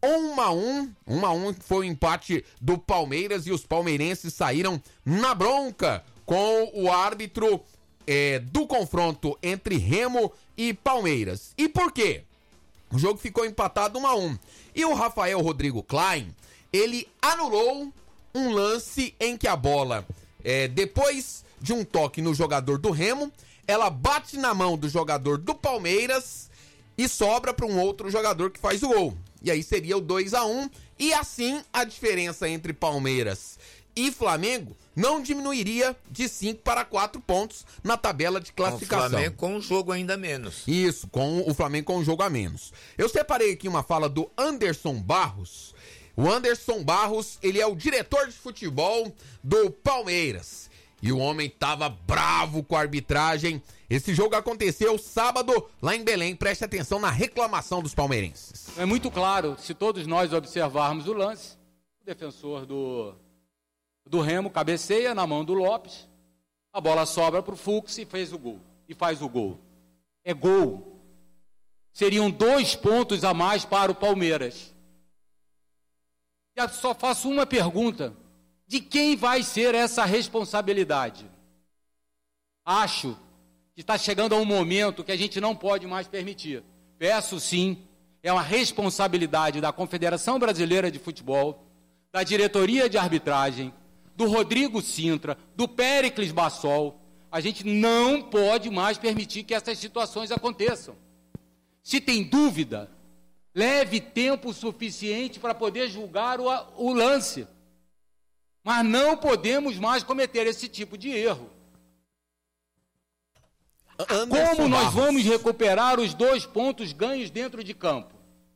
1-1 foi o empate do Palmeiras e os palmeirenses saíram na bronca com o árbitro do confronto entre Remo e Palmeiras. E por quê? O jogo ficou empatado 1-1. E o Rafael Rodrigo Klein, ele anulou um lance em que a bola, depois de um toque no jogador do Remo, ela bate na mão do jogador do Palmeiras e sobra para um outro jogador que faz o gol. E aí seria o 2-1. E assim a diferença entre Palmeiras e Flamengo não diminuiria de 5 para 4 pontos na tabela de classificação. O Flamengo com um jogo ainda menos. Isso, com o Flamengo com um jogo a menos. Eu separei aqui uma fala do Anderson Barros. O Anderson Barros, ele é o diretor de futebol do Palmeiras. E o homem tava bravo com a arbitragem. Esse jogo aconteceu sábado lá em Belém. Preste atenção na reclamação dos palmeirenses. É muito claro, se todos nós observarmos o lance, o defensor do Remo cabeceia na mão do Lopes, a bola sobra para o Fux e faz o gol. É gol. Seriam 2 pontos a mais para o Palmeiras. E só faço uma pergunta. De quem vai ser essa responsabilidade? Acho que está chegando a um momento que a gente não pode mais permitir. Peço sim, é uma responsabilidade da Confederação Brasileira de Futebol, da diretoria de arbitragem, do Rodrigo Sintra, do Péricles Bassol. A gente não pode mais permitir que essas situações aconteçam. Se tem dúvida, leve tempo suficiente para poder julgar o lance. Mas não podemos mais cometer esse tipo de erro. Como nós vamos recuperar os 2 pontos ganhos dentro de campo?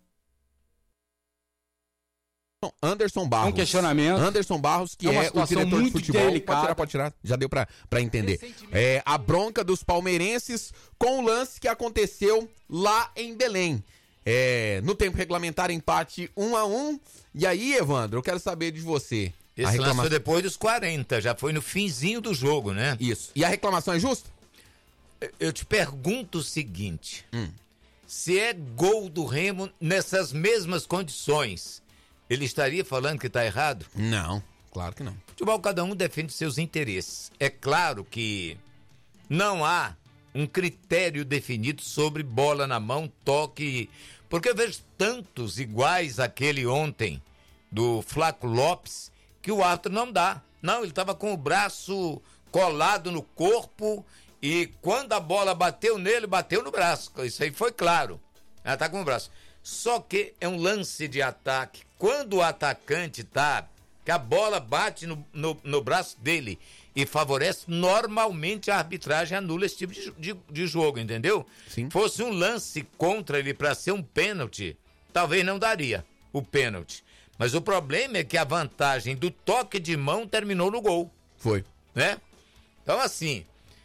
Anderson Barros. Um questionamento. Anderson Barros, que é o diretor de futebol. Delicada. Pode tirar. Já deu pra entender. A bronca dos palmeirenses com o lance que aconteceu lá em Belém. No tempo regulamentar, empate 1-1. E aí, Evandro, eu quero saber de você. Esse lance foi depois dos 40, já foi no finzinho do jogo, né? Isso. E a reclamação é justa? Eu te pergunto o seguinte, se é gol do Remo nessas mesmas condições, ele estaria falando que está errado? Não, claro que não. Futebol, cada um defende seus interesses. É claro que não há um critério definido sobre bola na mão, toque, porque eu vejo tantos iguais àquele ontem do Flaco Lopes, que o árbitro não dá. Não, ele estava com o braço colado no corpo e quando a bola bateu nele, bateu no braço. Isso aí foi claro. Ela tá com o braço. Só que é um lance de ataque. Quando o atacante que a bola bate no braço dele e favorece, normalmente a arbitragem anula esse tipo de jogo, entendeu? Sim. Fosse um lance contra ele para ser um pênalti, talvez não daria o pênalti. Mas o problema é que a vantagem do toque de mão terminou no gol. Foi. Né? Então, assim,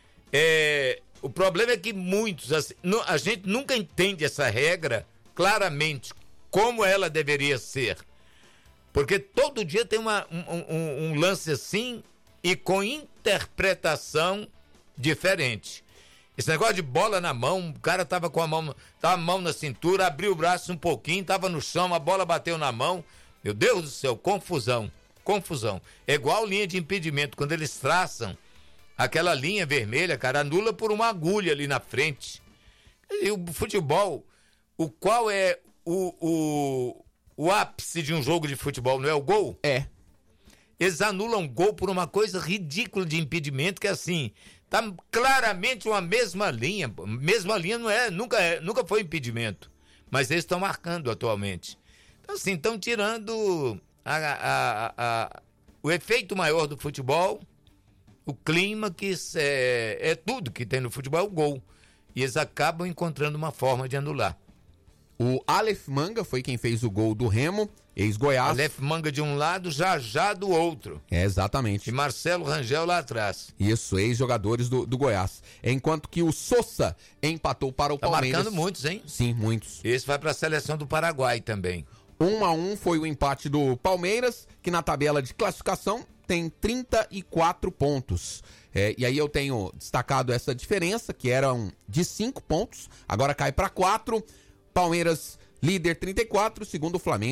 o problema é que muitos, assim, a gente nunca entende essa regra claramente, como ela deveria ser. Porque todo dia tem um lance assim e com interpretação diferente. Esse negócio de bola na mão, o cara tava com a mão na cintura, abriu o braço um pouquinho, tava no chão, a bola bateu na mão. Meu Deus do céu, confusão. É igual linha de impedimento, quando eles traçam aquela linha vermelha, cara, anula por uma agulha ali na frente. E o futebol, qual é o ápice de um jogo de futebol, não é o gol? É. Eles anulam gol por uma coisa ridícula de impedimento, que assim, tá claramente uma mesma linha. Mesma linha nunca foi impedimento, mas eles estão marcando atualmente. Então, assim, estão tirando o efeito maior do futebol, o clima, que é tudo que tem no futebol, é o gol. E eles acabam encontrando uma forma de anular. O Aleph Manga foi quem fez o gol do Remo, ex-Goiás. Aleph Manga de um lado, já do outro. Exatamente. E Marcelo Rangel lá atrás. Isso, ex-jogadores do Goiás. Enquanto que o Sousa empatou para o Palmeiras. Tá marcando muitos, hein? Sim, muitos. Esse vai para a seleção do Paraguai também. 1-1 foi o empate do Palmeiras, que na tabela de classificação tem 34 pontos. E aí eu tenho destacado essa diferença, que eram de 5 pontos, agora cai para 4. Palmeiras líder 34, segundo o Flamengo